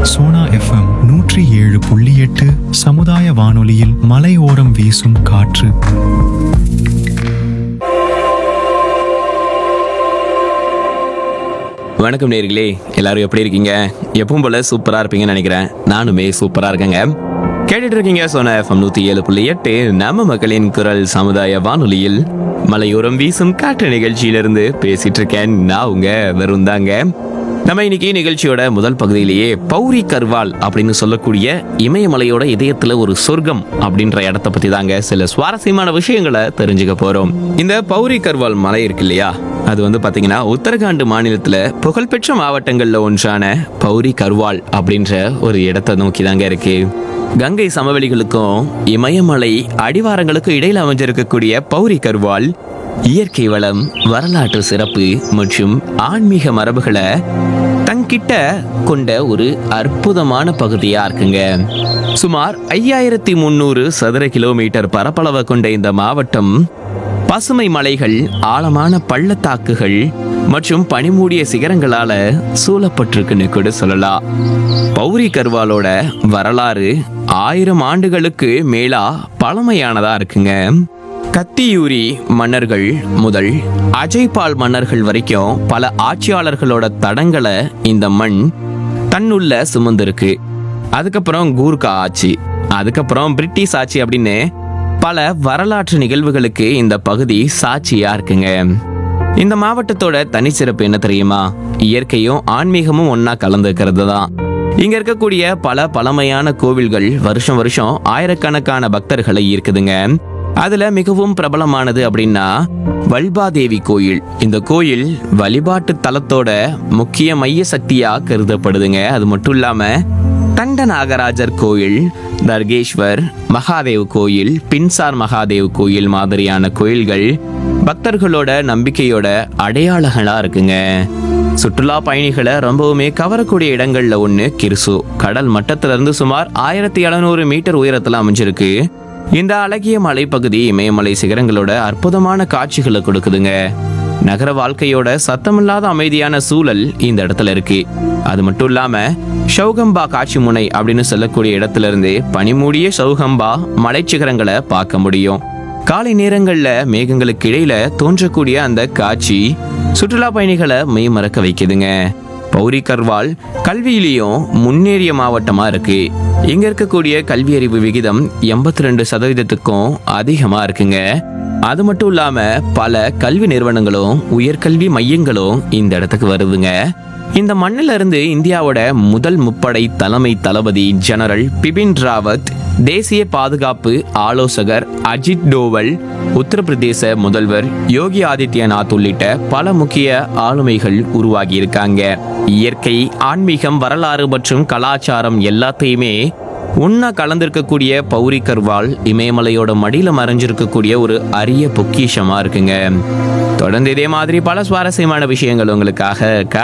Sona FM 107.8 சமுதாய வானொலியில் மலையோரம் வீசும் காற்று. வணக்கம் நேயர்களே, எல்லாரும் எப்படி இருக்கீங்க? எப்பவும் போல சூப்பரா இருப்பீங்கன்னு நினைக்கிறேன். நானுமே சூப்பரா இருக்கேங்க. கேட்டுட்டு இருக்கீங்க சோனா எஃப்எம் 107.8 நம்ம மக்களின் குரல் சமுதாய வானொலியில் மலையோரம் வீசும் காற்று நிகழ்ச்சியிலிருந்து பேசிட்டு இருக்கேன். நான் உங்க வெறும் தாங்க. நம்ம இன்னைக்கு நிகழ்ச்சியோட முதல் பகுதியிலேயே பௌரி கர்வால் அப்படின்னு சொல்லக்கூடிய இமயமலையோட இதயத்துல ஒரு சொர்க்கம் அப்படின்ற இடத்த பத்தி தாங்க சில சுவாரஸ்யமான விஷயங்களை தெரிஞ்சுக்க போறோம். இந்த பௌரி கர்வால் மலை இருக்கு இல்லையா, அது வந்து பாத்தீங்கன்னா உத்தரகாண்ட் மாநிலத்துல புகழ்பெற்ற மாவட்டங்கள்ல ஒன்றான பௌரி கர்வால் அப்படின்ற ஒரு இடத்தை நோக்கி தாங்க இருக்கு. கங்கை சமவெளிகளுக்கும் இமயமலை அடிவாரங்களுக்கும் இடையில அமைஞ்சிருக்கக்கூடிய பௌரி கர்வால் இயற்கை வளம், வரலாற்று சிறப்பு மற்றும் ஆன்மீக மரபுகளை தங்கிட்ட கொண்ட ஒரு அற்புதமான பகுதியா இருக்குங்க. சுமார் 5300 சதுர கிலோமீட்டர் பரப்பளவை கொண்ட இந்த மாவட்டம் பசுமை மலைகள், ஆழமான பள்ளத்தாக்குகள் மற்றும் பனிமூடிய சிகரங்களால சூழப்பட்டிருக்குன்னு கூட சொல்லலாம். பௌரி கர்வாலோட வரலாறு 1000 ஆண்டுகளுக்கு மேலா பழமையானதா இருக்குங்க. கத்தியூரி மன்னர்கள் முதல் அஜய்பால் மன்னர்கள் வரைக்கும் பல ஆட்சியாளர்களோட தடங்களை இந்த மண் தன்னுள்ள சுமந்திருக்கு. அதுக்கப்புறம் கூர்கா ஆட்சி, அதுக்கப்புறம் பிரிட்டிஷ் ஆட்சி அப்படின்னு பல வரலாற்று நிகழ்வுகளுக்கு இந்த பகுதி சாட்சியா இருக்குங்க. இந்த மாவட்டத்தோட தனிச்சிறப்பு என்ன தெரியுமா? இயற்கையும் ஆன்மீகமும் ஒன்னா கலந்துக்கிறது தான். இங்க இருக்கக்கூடிய பல பழமையான கோவில்கள் வருஷம் வருஷம் ஆயிரக்கணக்கான பக்தர்களை ஈர்க்குதுங்க. அதுல மிகவும் பிரபலமானது அப்படின்னா வல்பாதேவி கோயில். இந்த கோயில் வழிபாட்டு தலத்தோட முக்கிய மைய சக்தியா கருதப்படுதுங்க. அது மட்டும் இல்லாம தண்ட நாகராஜர் கோயில், தர்கேஸ்வர் மகாதேவ் கோயில், பின்சார் மகாதேவ் கோயில் மாதிரியான கோயில்கள் பக்தர்களோட நம்பிக்கையோட அடையாளங்களா இருக்குங்க. சுற்றுலா பயணிகளை ரொம்பவுமே கவரக்கூடிய இடங்கள்ல ஒண்ணு கிர்சு. கடல் மட்டத்துல இருந்து சுமார் 1700 மீட்டர் உயரத்துல அமைஞ்சிருக்கு. இந்த அழகிய மலைப்பகுதி இமயமலை சிகரங்களோட அற்புதமான காட்சிகளை கொடுக்குதுங்க. நகர வாழ்க்கையோட சத்தமில்லாத அமைதியான சூழல் இந்த இடத்துல இருக்கு. அது மட்டும் இல்லாம ஷௌகம்பா காட்சி முனை அப்படின்னு சொல்லக்கூடிய இடத்துல இருந்து பனிமூடிய ஷௌகம்பா மலைச்சிகரங்களை பார்க்க முடியும். காலை நேரங்கள்ல மேகங்களுக்கு இடையில தோன்றக்கூடிய அந்த காட்சி சுற்றுலா பயணிகளை மெய்மறக்க வைக்குதுங்க. பௌரி கர்வால் கல்வியிலையும் முன்னேறிய மாவட்டமா இருக்கு. இங்க இருக்கக்கூடிய கல்வி அறிவு விகிதம் 82% அதிகமா இருக்குங்க. அது மட்டும் இல்லாம பல கல்வி நிறுவனங்களும் உயர்கல்வி மையங்களும் இந்த இடத்துக்கு வருதுங்க. இந்த மண்ணில இருந்து இந்தியாவோட முதல் முப்படை தலைமை தளபதி ஜெனரல் பிபின் ராவத், தேசிய பாதுகாப்பு ஆலோசகர் அஜித் டோவல், உத்தரப்பிரதேச முதல்வர் யோகி ஆதித்யநாத் உள்ளிட்ட பல முக்கிய ஆளுமைகள் உருவாகி இருக்காங்க. இயற்கை, ஆன்மீகம், வரலாறு மற்றும் கலாச்சாரம் எல்லாத்தையுமே ஒன்னா கலந்திருக்கக்கூடிய பௌரி கர்வால் இமயமலையோட மடியில மறைஞ்சிருக்கக்கூடிய ஒரு அரிய பொக்கிஷமா இருக்குங்க. தொடர்ந்து இதே மாதிரி பல சுவாரஸ்யமான விஷயங்கள் உங்களுக்காக